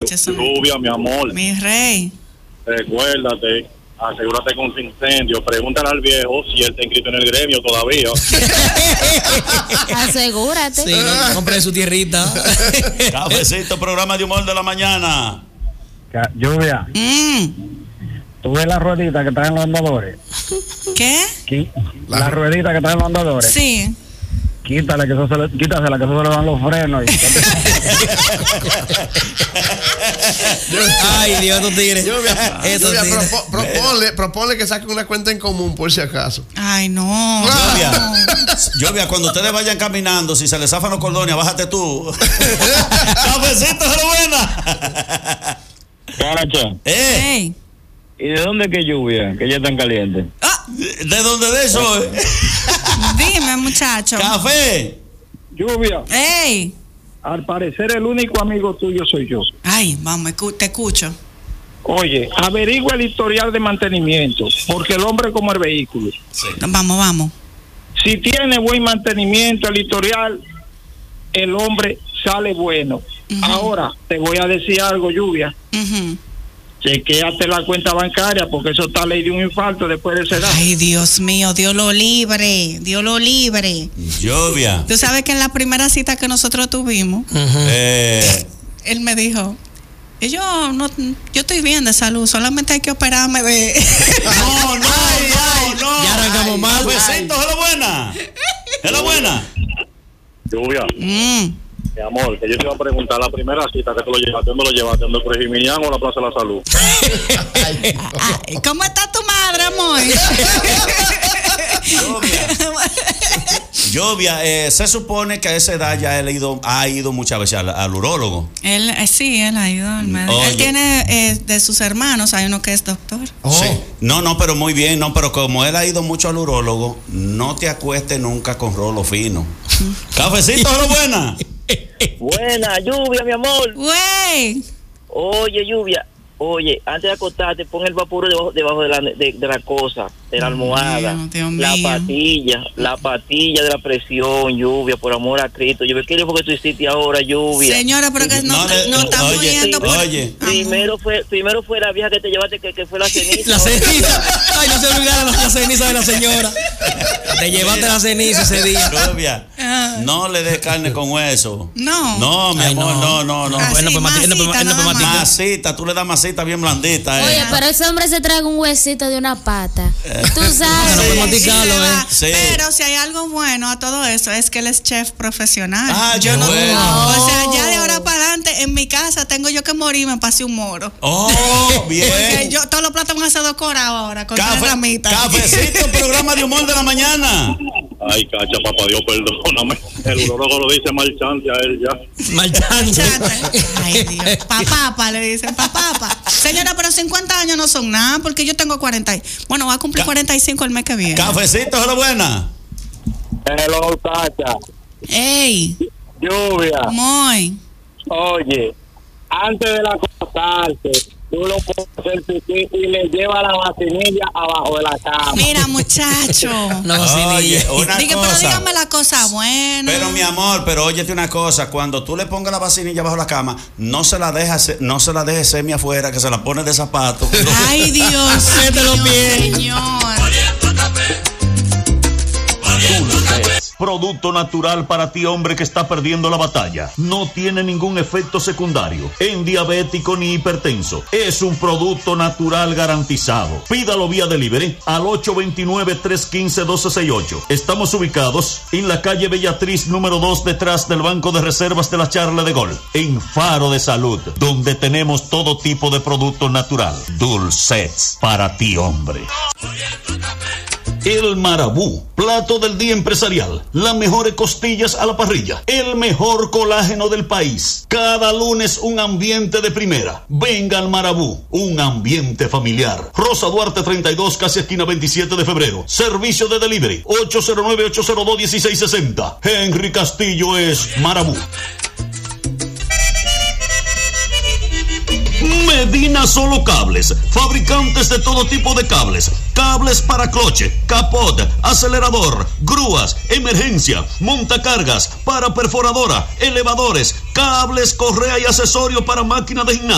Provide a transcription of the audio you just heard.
Lluvia, mi amor. Mi rey. Recuérdate, asegúrate con su incendio. Pregúntale al viejo si él está inscrito en el gremio todavía. Asegúrate. Sí, no compre su tierrita. Cafecito, programa de humor de la mañana. Lluvia. ¿Tú ves la ruedita que traen los andadores? ¿Qué? La ruedita que traen los andadores. Sí. Quítasela que eso se le van los frenos. Ay, Dios, tú tigres. Proponle que saquen una cuenta en común por si acaso. Ay, no. Lluvia, cuando ustedes vayan caminando, si se les zafan los cordones, bájate tú. Cafecito, es lo buena. Caracha. Hey. ¿Y de dónde es que Lluvia? Que ya están calientes. ¿De dónde de eso? Dime, muchacho. Café. Lluvia. Ey. Al parecer el único amigo tuyo soy yo. Ay, vamos, te escucho. Oye, averigua el historial de mantenimiento, porque el hombre es como el vehículo. Sí. Vamos. Si tiene buen mantenimiento el historial, el hombre sale bueno. Ahora, te voy a decir algo, Lluvia. Chequéate la cuenta bancaria, porque eso está ley de un infarto después de esa edad. Ay, Dios mío, Dios lo libre. Lluvia. Tú sabes que en la primera cita que nosotros tuvimos, él me dijo, yo estoy bien de salud, solamente hay que operarme de... No. Ya arrancamos mal. Cafecito, es lo buena. Es lo buena. Lluvia. Mi amor, que yo te iba a preguntar, la primera cita que tú lo llevaste, ¿dónde lo llevaste? ¿Dónde Corregimiñán o la Plaza de la Salud? ¿Cómo está tu madre, amor? Lluvia, se supone que a esa edad ya él ha ido muchas veces al urólogo. Él ha ido al médico. Él tiene de sus hermanos, hay uno que es doctor. Sí. No, pero muy bien, pero como él ha ido mucho al urólogo, no te acuestes nunca con rolo fino. Cafecito, es lo buena. Buena, Lluvia, mi amor. Güey. Oye, Lluvia. Oye, antes de acostarte, pon el vapor debajo de la cosa, de la almohada. Dios la mío. patilla de la presión, Lluvia, por amor a Cristo. Yo ¿qué es lo que tú hiciste ahora, Lluvia? Señora, pero que no estamos yendo por... Oye. Primero fue la vieja que te llevaste, que fue la ceniza. La ceniza. Ay, no se olvidaron la ceniza de la señora. Te llevaste la ceniza ese día. Lluvia, no le des carne con hueso. No, mi amor, no. Así, Masita, tú le das masita bien blandita. Oye, pero ese hombre se traga un huesito de una pata. Tú sabes. Sí. Pero si hay algo bueno a todo eso es que él es chef profesional. Yo no. O sea, ya de ahora para adelante en mi casa tengo yo que morirme para hacer un moro. Bien. Porque yo todos los platos van a ser decorados ahora con una ramita. Cafecito, programa de humor de la mañana. Ay, cacha, papá Dios, perdóname. El urólogo lo dice marchante a él ya. Marchante. Ay, Dios. Papá, le dicen, papá. Señora, pero 50 años no son nada, porque yo tengo 40. Bueno, voy a cumplir 45 el mes que viene. Cafecito, es lo buena. Hello, cacha. Ey. Lluvia. Muy. Oye, antes de acostarse, tú lo puedes hacer pipí y le lleva la vacinilla abajo de la cama. Mira, muchacho. La vacinilla. Oye, Pero dígame la cosa buena. Pero mi amor, óyete una cosa, cuando tú le pongas la vacinilla bajo la cama, no se la dejes semi afuera, que se la pones de zapato. Ay, Dios. Mete los pies. Señor. Dulces, producto natural para ti, hombre que está perdiendo la batalla. No tiene ningún efecto secundario en diabético ni hipertenso. Es un producto natural garantizado. Pídalo vía delivery al 829-315-1268. Estamos ubicados en la calle Bellatriz número 2, detrás del Banco de Reservas de la Charla de Gol, en Faro de Salud, donde tenemos todo tipo de producto natural. Dulces para ti, hombre. El Marabú, plato del día empresarial, las mejores costillas a la parrilla, el mejor colágeno del país. Cada lunes un ambiente de primera. Venga al Marabú, un ambiente familiar. Rosa Duarte 32, casi esquina 27 de febrero. Servicio de delivery 809-802-1660. Henry Castillo es Marabú. Medina Solo Cables, fabricantes de todo tipo de cables, cables para cloche, capot, acelerador, grúas, emergencia, montacargas, para perforadora, elevadores, cables, correa y accesorios para máquina de gimnasio.